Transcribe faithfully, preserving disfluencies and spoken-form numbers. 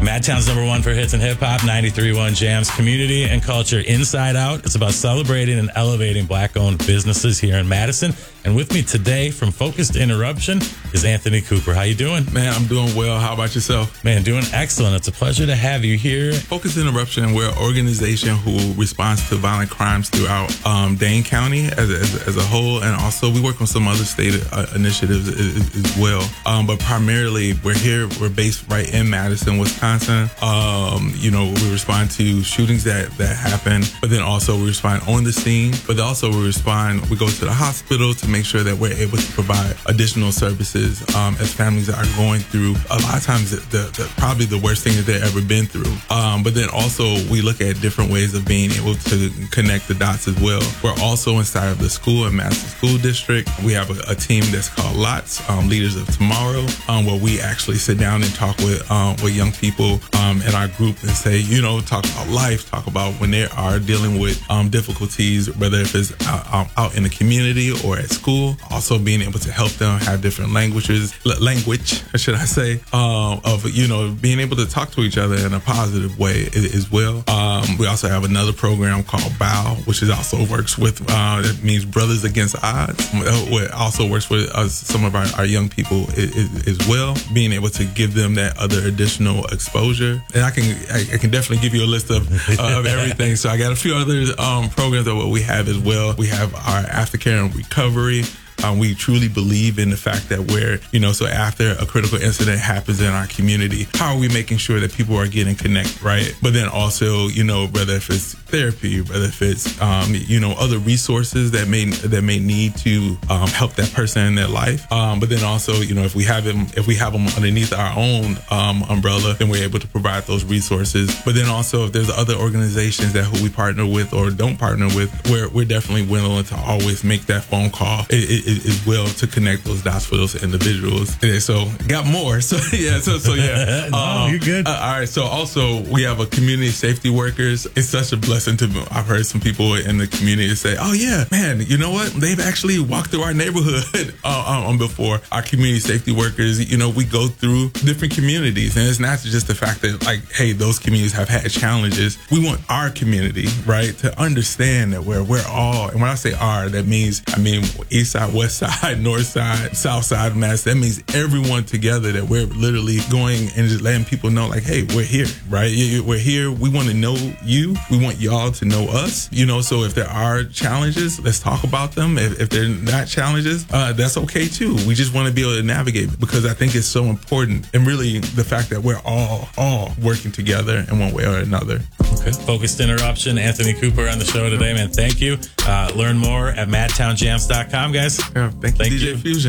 Madtown's number one for hits and hip hop, ninety-three point one Jams, community and culture inside out. It's about celebrating and elevating black-owned businesses here in Madison. And with me today from Focused Interruption is Anthony Cooper. How you doing? Man, I'm doing well. How about yourself? Man, doing excellent. It's a pleasure to have you here. Focused Interruption, we're an organization who responds to violent crimes throughout um, Dane County as a, as, a, as a whole, and also we work on some other state uh, initiatives as, as well. Um, but primarily, we're here. We're based right in Madison, Wisconsin. Um, you know, we respond to shootings that that happen, but then also we respond on the scene. But also we respond. We go to the hospital to make sure that we're able to provide additional services um, as families are going through a lot of times the, the, probably the worst thing that they've ever been through. Um, but then also we look at different ways of being able to connect the dots as well. We're also inside of the school and Madison School District. We have a, a team that's called LOTS, um, Leaders of Tomorrow, um, where we actually sit down and talk with um, with young people um, in our group and say, you know, talk about life, talk about when they are dealing with um, difficulties, whether if it's out, out in the community or at school. Also being able to help them have different languages, language, should I say, um, of, you know, being able to talk to each other in a positive way as well. Um, we also have another program called BOW, which is also works with, uh, it means Brothers Against Odds. It also works with us, some of our, our young people as, as well, being able to give them that other additional exposure. And I can I, I can definitely give you a list of, uh, of everything. So I got a few other um, programs that we have as well. We have our aftercare and recovery. Um, we truly believe in the fact that we're, you know, so after a critical incident happens in our community, how are we making sure that people are getting connected, right? But then also, you know, whether if it's therapy, whether if it's, um, you know, other resources that may that may need to um, help that person in their life. Um, but then also, you know, if we have them, if we have them underneath our own um, umbrella, then we're able to provide those resources. But then also, if there's other organizations that who we partner with or don't partner with, we're we're definitely willing to always make that phone call. It, it, as well to connect those dots for those individuals. And so got more. So yeah, so so yeah. no, um, you're good. Uh, all right. So also we have a community safety workers. It's such a blessing to me. I've heard some people in the community say, "Oh yeah, man, you know what? They've actually walked through our neighborhood uh, um, before." Our community safety workers, you know, we go through different communities, and it's not just the fact that like, hey, those communities have had challenges. We want our community, right, to understand that we're we're all, and when I say our, that means I mean East Side, West Side, North Side, South Side of Madison. That means everyone together, that we're literally going and just letting people know like, hey, we're here, right? We're here. We want to know you. We want y'all to know us, you know, so if there are challenges, let's talk about them. If, if they're not challenges, uh, that's okay too. We just want to be able to navigate because I think it's so important. And really the fact that we're all, all working together in one way or another. Okay. Focused Interruption, Anthony Cooper on the show today, man. Thank you. Uh, learn more at madtown jams dot com, guys. Yeah, thank you, thank D J you. Fusion.